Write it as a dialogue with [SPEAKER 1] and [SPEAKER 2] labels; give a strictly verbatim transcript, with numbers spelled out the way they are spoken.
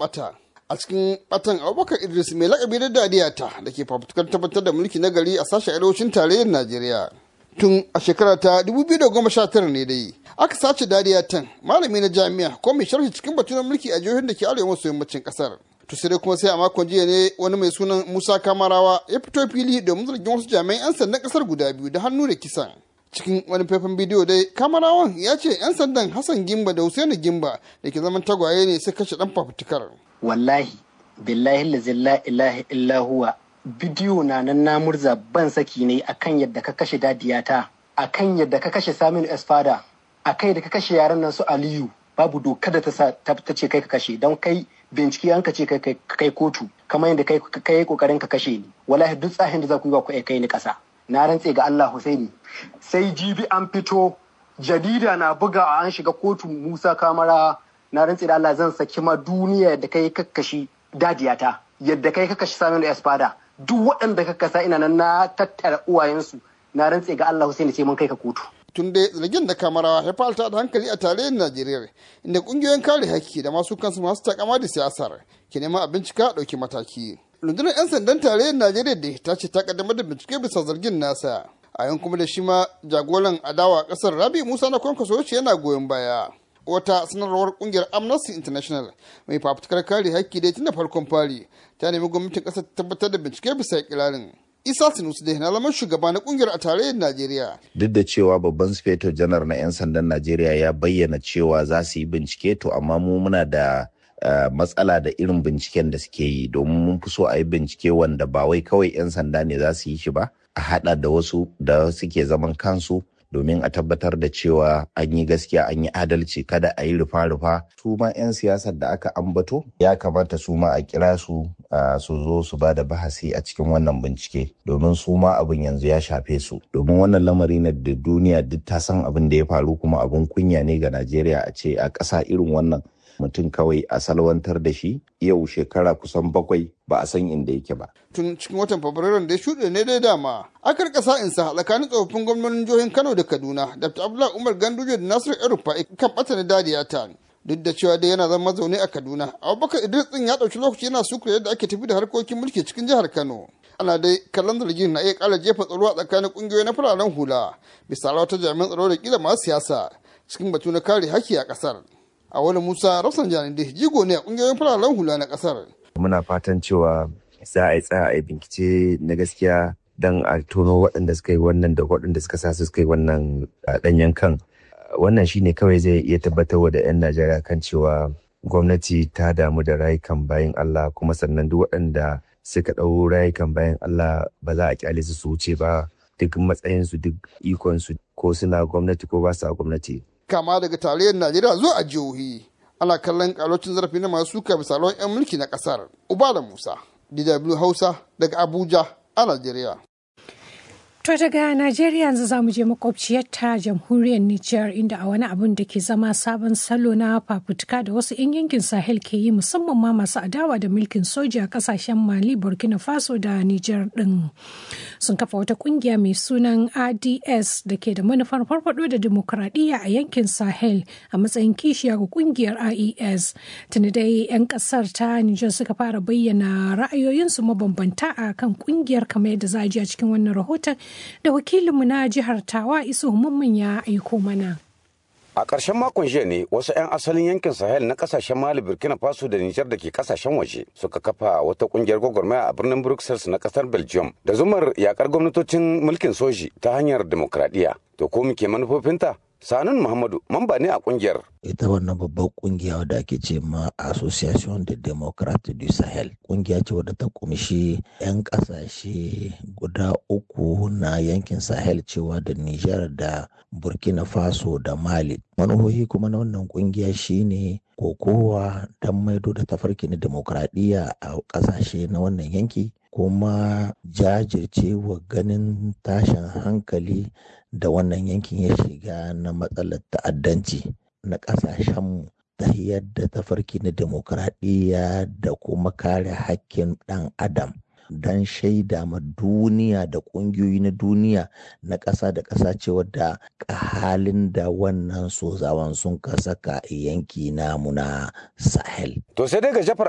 [SPEAKER 1] bata. A cikin batan Abubakar Idris mai lakabi da Dadiyata da ke fafutukar tabbatar da mulki na gari a sashen arewacin tarayyar Najeriya. Tun a shekara ta dubu biyu da goma sha tara ne dai aka sace Dadiyatan, malami na jami'a ko mai sharhi cikin batunan mulki a jihohin da ke arewa maso yammacin kasar. To sai dai kuma sai a makon jiya ne wani mai sunan Musa Kamarawa ya fito fili domin zargin wasu jami'an 'yan sandan kasar guda biyu da hannu da kisan. Cikin wani faifan bidiyo dai Kamarawan ya ce 'yan sandan Hassan Gimba da Hussaini Gimba da ke zaman tagwaye ne sai kashe dan fafutukar.
[SPEAKER 2] Wallahi billahi la ilaha illa huwa bidiyo na nan na murza ban saki ne akan yadda ka kashe Dadiyata, akan yadda ka kashe Saminu Esfada, akai da ka kashe yaran nan su Aliyu. Babu doka da ta ta ce kai ka kashe don kai bincike an ka ce kai kai kotu kamar yadda kai kai kokarin ka kashe ni. Wallahi duk tsahin da za ku yi ba ku kai ni kasa. Na rantse ga Allah Husaini sai jibi an fito jarida na buga an shiga kotu Musa Kamara. Na rantse da Allah zan saki ma duniya da kai kakkashi Dadiyata, yadda kai kakkashi Saminu Esfada, duk waɗanda kakkasa ina nan na tattara uwayensu. Na rantse ga Allah Husaini sai mun kai ka kotu.
[SPEAKER 1] Tun da zargin da Kamarawa ya falta da hankali a tarayyar Najeriya, inda kungiyoyin kare haƙƙi da masu kansu masu takama da siyasar ke neman a bincika ɗauki mataki. Rundunar 'yan sandan tarayyar Najeriya da ta ce ta kaddamar da bincike bisa zargin nasa. A yan kuma da shi ma jagoran adawa a ƙasar Rabi Musa na Kwankwaso yana goyon baya. Wata sanarwar kungiyar Amnesty International mai fafutukar kare haƙƙi da tun da farkon fari ta nemi gwamnatin ƙasar ta tabbatar da bincike bisa kirarin. Isa Sinusi da na lamar shugaba na kungiyar a tarayyar Najeriya.
[SPEAKER 3] Duk da cewa babban sufeto janar na 'yan sandan Najeriya ya bayyana cewa za su yi bincike, to amma mu muna da uh, matsala da irin binciken da suke yi, domin mun fi so a yi bincike wanda ba wai kawai 'yan sanda ne za su yi shi ba, a haɗa da wasu da suke zaman kansu domin a tabbatar da cewa an yi gaskiya, an yi adalci, kada a yi rufa-rufa. Su ma 'yan siyasar da aka ambato ya kamata su ma a kira su su zo su ba da bahasi a cikin wannan bincike, domin su ma abin yanzu ya shafe su. Domin wannan lamari na da duniya duk ta san abin da ya faru, kuma abin kunya ne ga Najeriya a ce a ƙasa irin wannan mutum kawai a salwantar da shi yau shekara kusan bakwai ba a san inda yake ba.
[SPEAKER 1] Tun cikin watan Fabrairun da ya shuɗe ne dai dama aka rika sa'insa tsakanin tsofaffin gwamnonin jihohin Kano da Kaduna, Doctor Abdullahi Umar Ganduje da Nasiru El-Rufai kan ɓata na Dadiyata. Duk da cewa dai yana zama zaune a Kaduna, Abubakar Idris ɗin ya ɗauki lokaci yana sukura yadda ake tafi da harkokin mulki cikin jihar Kano. Ana dai kallon zargin na iya ƙara jefa tsaro a tsakanin ƙungiyoyi na fararen hula bisa wata jami'an tsaro da kila masu siyasa cikin batu na kare haƙƙi a ƙasar. A wani Musa Rafsanjani da jigo ne a ƙungiyoyin fararen hula na ƙasar.
[SPEAKER 4] Muna fatan cewa za a yi tsaya a yi bincike na gaskiya don a tono waɗanda suka yi wannan da waɗanda suka sa su suka yi wannan ɗanyen kan. Wannan shine kawai zai iya tabbatarwa da 'yan Najeriya kan cewa gwamnati ta damu da rayukan bayan Allah, kuma sannan duk waɗanda suka ɗau rayukan bayan Allah ba za a kyale su su wuce ba, duk matsayinsu, duk ikonsu, ko suna gwamnati ko ba su a gwamnati.
[SPEAKER 1] Kama daga tarayyar Najeriya zuwa a jihohi, ana kallon kalocin zarafi na masu suka bisa lawan 'yan mulki na kasar. Ubala Musa, D W Hausa daga Abuja a Najeriya.
[SPEAKER 5] To daga Najeriya yanzu za mu je makwabciyar ta jamhuriyar Nijar, inda a wani abun da ke zama sabon salo na fafutuka da wasu 'yan yankin Sahel ke yi, musamman ma masu adawa da mulkin soja a kasashen Mali, Burkina Faso da Nijar din. Sun kafa wata kungiya mai sunan A D S da ke da manufar farfado da dimokuraɗiyya a yankin Sahel a matsayin kishiya ga kungiyar I E S. Tuni dai 'yan kasar ta Nijar suka fara bayyana ra'ayoyinsu mabambanta a kan kungiyar, kamar yadda za a ji a cikin wannan rahoton da wakilinmu na jihar Tawa Isu Mamman ya aiko mana.
[SPEAKER 6] A ƙarshen makon jiya ne wasu 'yan asalin yankin Sahel na ƙasashen Mali, Burkina Faso da Nijar da ke ƙasashen waje suka kafa wata ƙungiyar gwagwarmaya a birnin Brussels na ƙasar Belgium da zumar yakar gwamnatocin mulkin soji ta hanyar demokradiyya. To ko muke manufofinta? Sanun Muhammadu mamba ne a kungiyar.
[SPEAKER 7] Ita wannan babbar kungiya wadda ake ce ma Association de Democrates du Sahel. Kungiya ce wadda ta kumshi 'yan kasashe guda uku na yankin Sahel, cewa da Nijar da Burkina Faso da Mali. Manuhohi kuma na wannan kungiya shine kokowa don maido da tafarki na demokradiyya a kasashe na wannan yanki, kuma jajircewa ganin tashin hankali da wannan yankin ya shiga na matsalar ta'addanci na ƙasashenmu, ta yadda tafarki na demokradiyya da kuma kare hakkin ɗan adam, don shaida ma duniya da ƙungiyoyi na duniya na ƙasa da ƙasa cewa da halin da wannan sozawan sun ka saka yanki namu na Sahel.
[SPEAKER 6] To sai dai ga Jafar